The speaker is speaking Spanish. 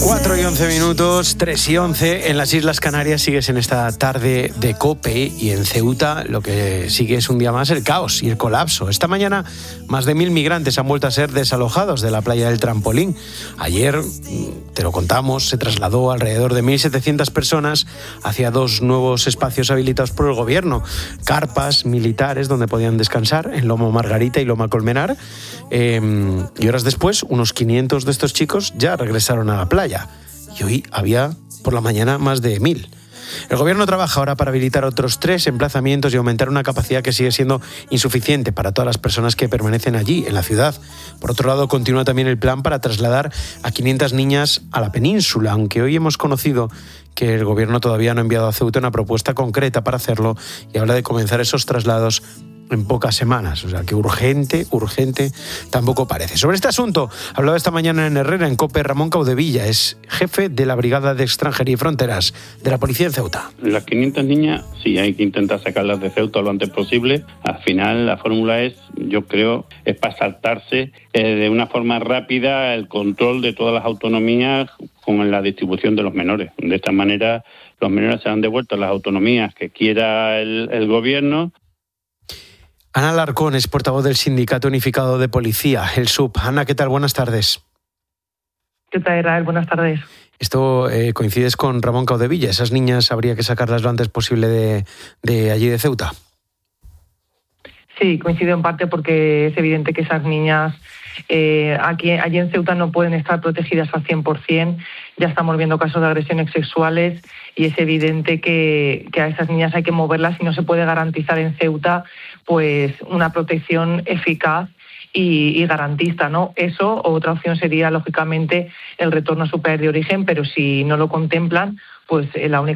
4:11, 3:11. En las Islas Canarias sigues en esta tarde de COPE y en Ceuta lo que sigue es un día más el caos y el colapso. Esta mañana más de 1.000 migrantes han vuelto a ser desalojados de la playa del Trampolín. Ayer, te lo contamos, se trasladó alrededor de 1.700 personas hacia 2 nuevos espacios habilitados por el gobierno. Carpas militares donde podían descansar en Lomo Margarita y Loma Colmenar. Y horas después, unos 500 de estos chicos ya regresaron a la playa. Y hoy había por la mañana más de 1.000. El gobierno trabaja ahora para habilitar otros 3 emplazamientos y aumentar una capacidad que sigue siendo insuficiente para todas las personas que permanecen allí, en la ciudad. Por otro lado, continúa también el plan para trasladar a 500 niñas a la península, aunque hoy hemos conocido que el gobierno todavía no ha enviado a Ceuta una propuesta concreta para hacerlo y habla de comenzar esos traslados en pocas semanas, o sea que urgente tampoco parece. Sobre este asunto hablaba esta mañana en Herrera, en COPE, Ramón Caudevilla, es jefe de la Brigada de Extranjería y Fronteras de la Policía en Ceuta. Las 500 niñas, sí, hay que intentar sacarlas de Ceuta lo antes posible. Al final la fórmula yo creo, es para saltarse de una forma rápida el control de todas las autonomías con la distribución de los menores. De esta manera los menores serán devueltos a las autonomías que quiera el gobierno. Ana Alarcón es portavoz del Sindicato Unificado de Policía, el SUP. Ana, ¿qué tal? Buenas tardes. ¿Qué tal, Israel? Buenas tardes. Esto coincides con Ramón Caudevilla. Esas niñas habría que sacarlas lo antes posible de allí de Ceuta. Sí, coincido en parte porque es evidente que esas niñas allí en Ceuta no pueden estar protegidas al 100%. Ya estamos viendo casos de agresiones sexuales y es evidente que a esas niñas hay que moverlas y no se puede garantizar en Ceuta pues una protección eficaz y garantista, ¿no? Eso, otra opción sería, lógicamente, el retorno a su país de origen, pero si no lo contemplan, pues la única